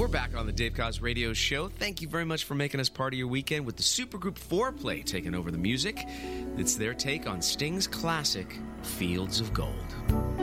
We're back on the Dave Koz Radio Show. Thank you very much for making us part of your weekend with the supergroup Foreplay taking over the music. It's their take on Sting's classic, Fields of Gold.